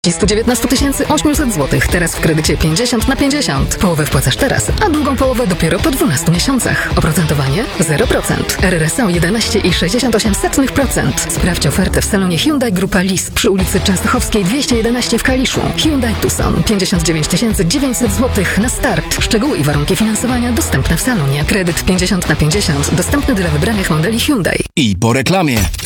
119 800 zł, teraz w kredycie 50 na 50. Połowę wpłacasz teraz, a drugą połowę dopiero po 12 miesiącach. Oprocentowanie 0%. RRSO 11,68%. Sprawdź ofertę w salonie Hyundai Grupa Lis przy ulicy Częstochowskiej 211 w Kaliszu. Hyundai Tucson 59 900 zł na start. Szczegóły i warunki finansowania dostępne w salonie. Kredyt 50 na 50 dostępny dla wybranych modeli Hyundai. I po reklamie.